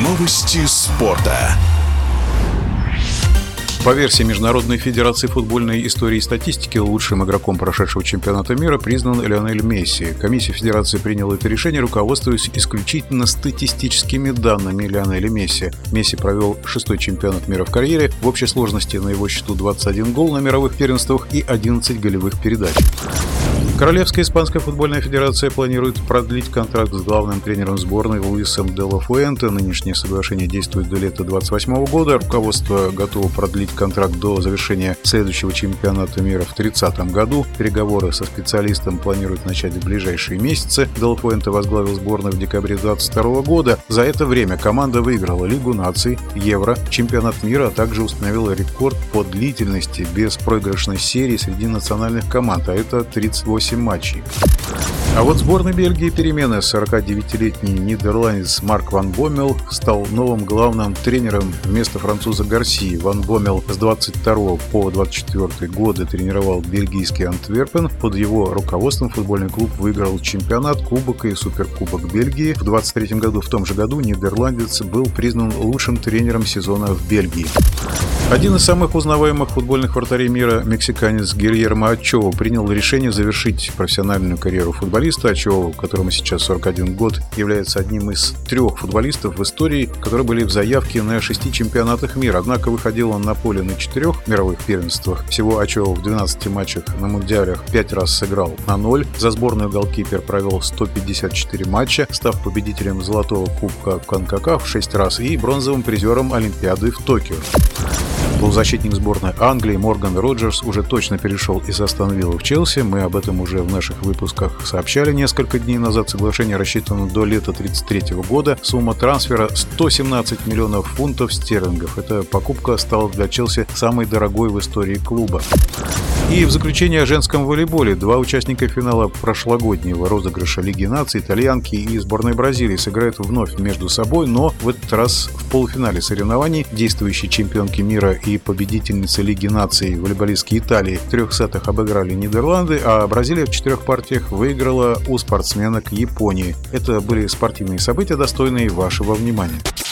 Новости спорта. По версии Международной федерации футбольной истории и статистики, лучшим игроком прошедшего чемпионата мира признан Лионель Месси. Комиссия федерации приняла это решение, руководствуясь исключительно статистическими данными Лионеля Месси. Месси провел 6-й чемпионат мира в карьере. В общей сложности на его счету 21 гол на мировых первенствах и 11 голевых передач. Королевская испанская футбольная федерация планирует продлить контракт с главным тренером сборной Луисом де ла Фуэнте. Нынешнее соглашение действует до лета 2028 года. Руководство готово продлить контракт до завершения следующего чемпионата мира в 2030 году. Переговоры со специалистом планируют начать в ближайшие месяцы. Де ла Фуэнте возглавил сборную в декабре 2022 года. За это время команда выиграла Лигу наций, Евро, чемпионат мира, а также установила рекорд по длительности беспроигрышной серии среди национальных команд, а это 38 матчей. А вот сборной Бельгии перемены. 49-летний нидерландец Марк Ван Боммел стал новым главным тренером вместо француза Гарсии. Ван Боммел с 22 по 24 годы тренировал бельгийский Антверпен. Под его руководством футбольный клуб выиграл чемпионат, кубок и суперкубок Бельгии. В 23 году, в том же году, нидерландец был признан лучшим тренером сезона в Бельгии. Один из самых узнаваемых футбольных вратарей мира, мексиканец Гильермо Очоа, принял решение завершить профессиональную карьеру футболиста. Очоа, которому сейчас 41 год, является одним из 3 футболистов в истории, которые были в заявке на 6 чемпионатах мира. Однако выходил он на поле на 4 мировых первенствах. Всего Очоа в 12 матчах на мундиалях 5 раз сыграл на 0. За сборную голкипер провел 154 матча, став победителем Золотого кубка Конкакаф 6 раз и бронзовым призером Олимпиады в Токио. Полузащитник сборной Англии Морган Роджерс уже точно перешел из Астон Виллы в Челси. Мы об этом уже в наших выпусках сообщали несколько дней назад. Соглашение рассчитано до лета 1933 года. Сумма трансфера 117 миллионов фунтов стерлингов. Эта покупка стала для Челси самой дорогой в истории клуба. И в заключение о женском волейболе. 2 участника финала прошлогоднего розыгрыша Лиги наций, итальянки и сборной Бразилии, сыграют вновь между собой, но в этот раз в полуфинале соревнований. Действующие чемпионки мира и победительницы Лиги наций волейболистки Италии в 3 сетах обыграли Нидерланды, а Бразилия в 4 партиях выиграла у спортсменок Японии. Это были спортивные события, достойные вашего внимания.